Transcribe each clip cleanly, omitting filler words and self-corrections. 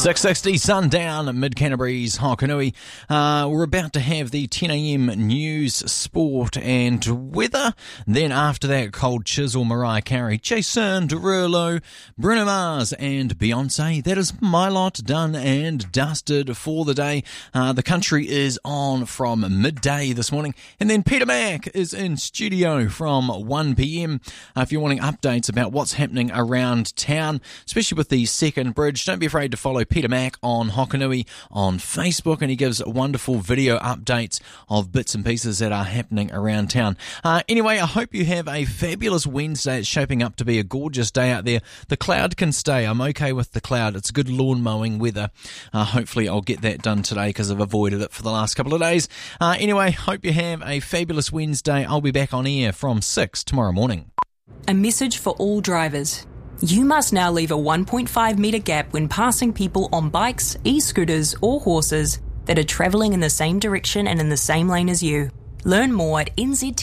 6:60 sundown, Mid-Canterbury's Hokanui. We're about to have the 10 a.m. news, sport and weather. Then after that, Cold Chisel, Mariah Carey, Jason Derulo, Bruno Mars and Beyonce. That is my lot done and dusted for the day. The country is on from midday this morning. And then Peter Mack is in studio from 1 p.m. If you're wanting updates about what's happening around town, especially with the second bridge, don't be afraid to follow Peter Mack on Hokanui on Facebook, and he gives wonderful video updates of bits and pieces that are happening around town. Anyway, I hope you have a fabulous Wednesday. It's shaping up to be a gorgeous day out there. The cloud can stay. I'm okay with the cloud. It's good lawn mowing weather. Hopefully I'll get that done today because I've avoided it for the last couple of days. Anyway, hope you have a fabulous Wednesday. I'll be back on air from 6 tomorrow morning. A message for all drivers. You must now leave a 1.5 metre gap when passing people on bikes, e-scooters or horses that are travelling in the same direction and in the same lane as you. Learn more at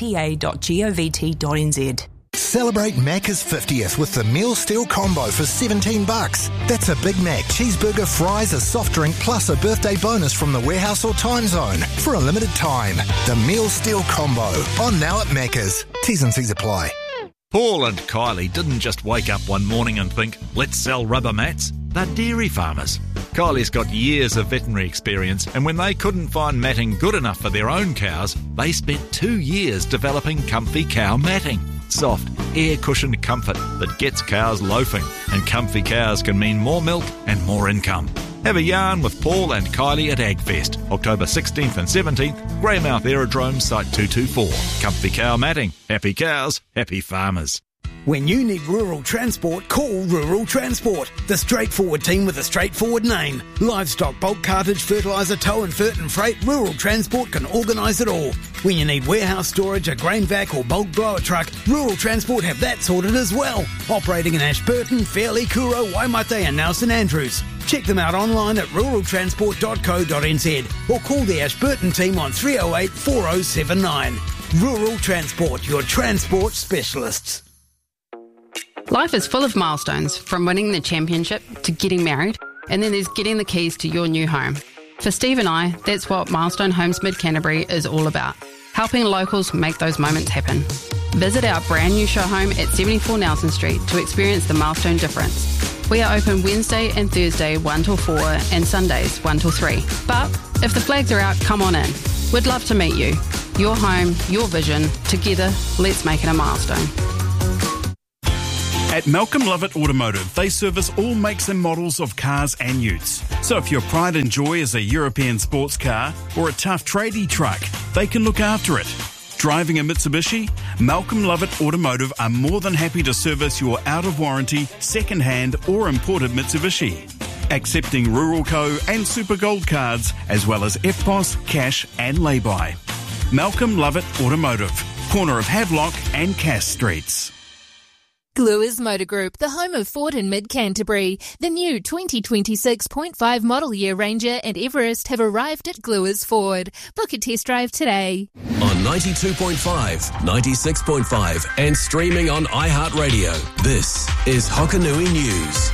nzta.govt.nz. Celebrate Macca's 50th with the Meal Steal Combo for $17. That's a Big Mac, cheeseburger, fries, a soft drink, plus a birthday bonus from the warehouse or time zone for a limited time. The Meal Steal Combo, on now at Macca's. T's and C's apply. Paul and Kylie didn't just wake up one morning and think, let's sell rubber mats. They're dairy farmers. Kylie's got years of veterinary experience, and when they couldn't find matting good enough for their own cows, they spent 2 years developing Comfy Cow matting. Soft, air-cushioned comfort that gets cows loafing, and comfy cows can mean more milk and more income. Have a yarn with Paul and Kylie at AgFest, October 16th and 17th, Greymouth Aerodrome, Site 224. Comfy Cow matting. Happy cows, happy farmers. When you need rural transport, call Rural Transport, the straightforward team with a straightforward name. Livestock, bulk cartage, fertiliser, tow and fert and freight, Rural Transport can organise it all. When you need warehouse storage, a grain vac or bulk blower truck, Rural Transport have that sorted as well. Operating in Ashburton, Fairleigh, Kuro, Waimate and now St Andrews. Check them out online at ruraltransport.co.nz or call the Ashburton team on 308 4079. Rural Transport, your transport specialists. Life is full of milestones, from winning the championship to getting married, and then there's getting the keys to your new home. For Steve and I, that's what Milestone Homes Mid-Canterbury is all about, helping locals make those moments happen. Visit our brand new show home at 74 Nelson Street to experience the Milestone difference. We are open Wednesday and Thursday 1 till 4 and Sundays 1 till 3. But if the flags are out, come on in. We'd love to meet you. Your home, your vision. Together, let's make it a milestone. At Malcolm Lovett Automotive, they service all makes and models of cars and utes. So if your pride and joy is a European sports car or a tough tradie truck, they can look after it. Driving a Mitsubishi? Malcolm Lovett Automotive are more than happy to service your out-of-warranty, second-hand or imported Mitsubishi. Accepting Rural Co and Super Gold cards, as well as EFTPOS, cash and lay-by. Malcolm Lovett Automotive, corner of Havelock and Cass Streets. Gluers Motor Group, the home of Ford in Mid-Canterbury. The new 2026.5 model year Ranger and Everest have arrived at Gluers Ford. Book a test drive today. On 92.5, 96.5 and streaming on iHeartRadio. This is Hokanui News.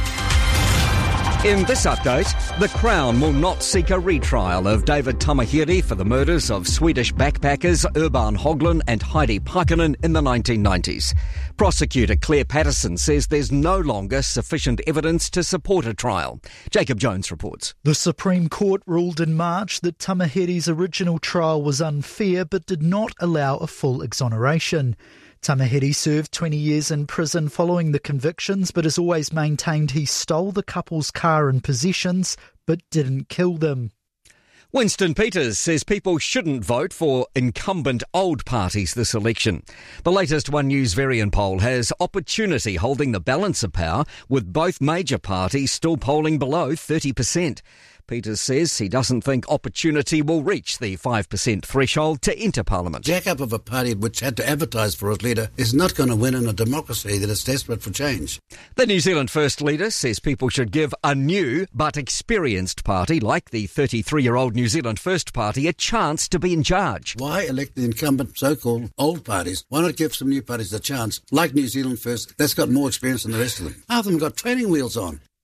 In this update, the Crown will not seek a retrial of David Tamahiri for the murders of Swedish backpackers Urban Höglund and Heidi Parkkinen in the 1990s. Prosecutor Claire Patterson says there's no longer sufficient evidence to support a trial. Jacob Jones reports. The Supreme Court ruled in March that Tamahiri's original trial was unfair but did not allow a full exoneration. Tamahiri served 20 years in prison following the convictions, but has always maintained he stole the couple's car and possessions, but didn't kill them. Winston Peters says people shouldn't vote for incumbent old parties this election. The latest One News Varian poll has Opportunity holding the balance of power, with both major parties still polling below 30%. Peters says he doesn't think Opportunity will reach the 5% threshold to enter Parliament. Jack-up of a party which had to advertise for its leader is not going to win in a democracy that is desperate for change. The New Zealand First Leader says people should give a new but experienced party like the 33-year-old New Zealand First Party a chance to be in charge. Why elect the incumbent so-called old parties? Why not give some new parties a chance, like New Zealand First, that's got more experience than the rest of them? Half of them got training wheels on.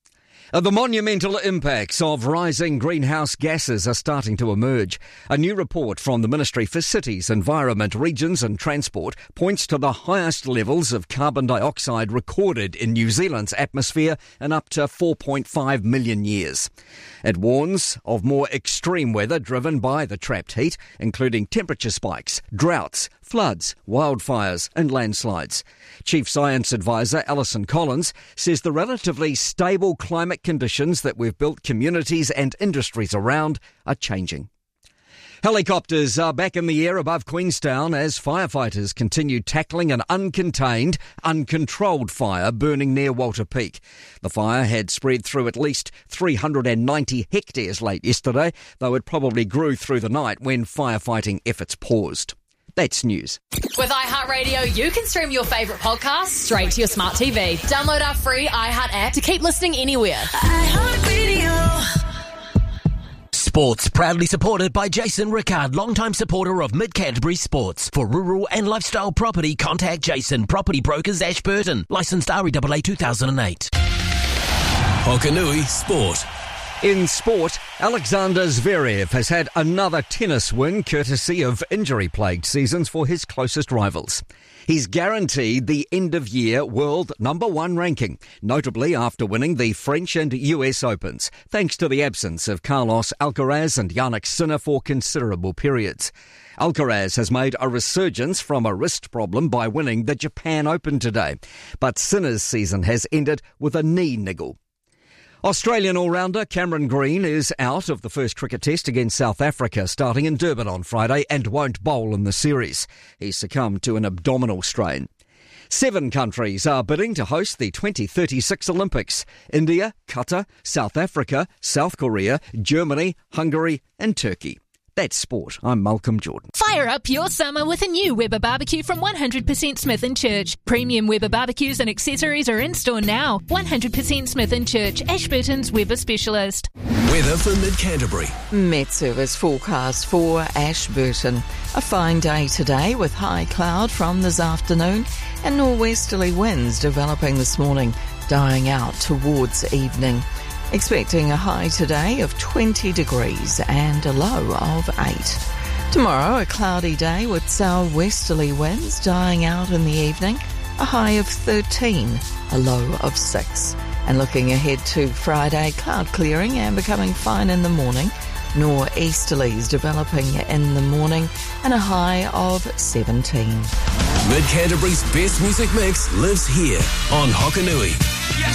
The monumental impacts of rising greenhouse gases are starting to emerge. A new report from the Ministry for Cities, Environment, Regions and Transport points to the highest levels of carbon dioxide recorded in New Zealand's atmosphere in up to 4.5 million years. It warns of more extreme weather driven by the trapped heat, including temperature spikes, droughts, floods, wildfires and landslides. Chief Science Advisor Alison Collins says the relatively stable climate conditions that we've built communities and industries around are changing. Helicopters are back in the air above Queenstown as firefighters continue tackling an uncontained, uncontrolled fire burning near Walter Peak. The fire had spread through at least 390 hectares late yesterday, though it probably grew through the night when firefighting efforts paused. That's news. With iHeartRadio, you can stream your favourite podcasts straight to your smart TV. Download our free iHeart app to keep listening anywhere. iHeartRadio. Sports proudly supported by Jason Rickard, longtime supporter of Mid-Canterbury Sports. For rural and lifestyle property, contact Jason, Property Brokers, Ashburton. Licensed REAA 2008. Hokanui Sport. In sport, Alexander Zverev has had another tennis win courtesy of injury-plagued seasons for his closest rivals. He's guaranteed the end-of-year world number one ranking, notably after winning the French and US Opens, thanks to the absence of Carlos Alcaraz and Jannik Sinner for considerable periods. Alcaraz has made a resurgence from a wrist problem by winning the Japan Open today, but Sinner's season has ended with a knee niggle. Australian all-rounder Cameron Green is out of the first cricket test against South Africa starting in Durban on Friday and won't bowl in the series. He succumbed to an abdominal strain. 7 countries are bidding to host the 2036 Olympics: India, Qatar, South Africa, South Korea, Germany, Hungary and Turkey. That's sport. I'm Malcolm Jordan. Fire up your summer with a new Weber barbecue from 100% Smith & Church. Premium Weber barbecues and accessories are in store now. 100% Smith & Church, Ashburton's Weber specialist. Weather for Mid-Canterbury. Met Service forecast for Ashburton. A fine day today with high cloud from this afternoon and norwesterly winds developing this morning, dying out towards evening. Expecting a high today of 20 degrees and a low of 8. Tomorrow, a cloudy day with southwesterly winds dying out in the evening, a high of 13, a low of 6. And looking ahead to Friday, cloud clearing and becoming fine in the morning, nor'easterlies developing in the morning, and a high of 17. Mid-Canterbury's best music mix lives here on Hokanui. Yes,